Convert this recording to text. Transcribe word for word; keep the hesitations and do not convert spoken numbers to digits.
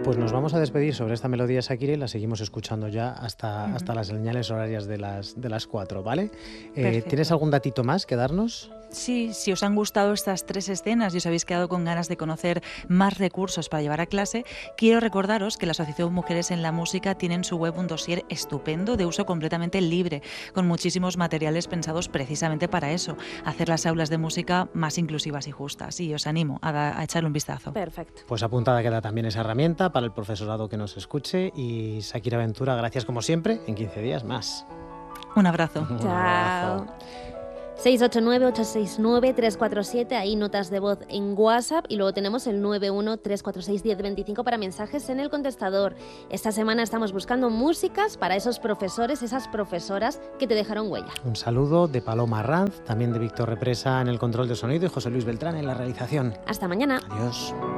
Pues nos vamos a despedir sobre esta melodía, Shakira, y la seguimos escuchando ya hasta, uh-huh. hasta las señales horarias de las, de las cuatro, ¿vale? Eh, ¿Tienes algún datito más que darnos? Sí, si os han gustado estas tres escenas y os habéis quedado con ganas de conocer más recursos para llevar a clase, quiero recordaros que la Asociación Mujeres en la Música tiene en su web un dossier estupendo de uso completamente libre, con muchísimos materiales pensados precisamente para eso, hacer las aulas de música más inclusivas y justas. Y os animo a, da, a echarle un vistazo. Perfecto. Pues apuntada queda también esa herramienta para el profesorado que nos escuche. Y Shakira Ventura, gracias como siempre, en quince días más. Un abrazo. Un Chao. abrazo. seis ocho nueve, ocho seis nueve, tres cuatro siete, ahí notas de voz en WhatsApp, y luego tenemos el nueve uno, tres cuatro seis, uno cero dos cinco para mensajes en el contestador. Esta semana estamos buscando músicas para esos profesores, esas profesoras que te dejaron huella. Un saludo de Paloma Ranz, también de Víctor Represa en el control de sonido y José Luis Beltrán en la realización. Hasta mañana. Adiós.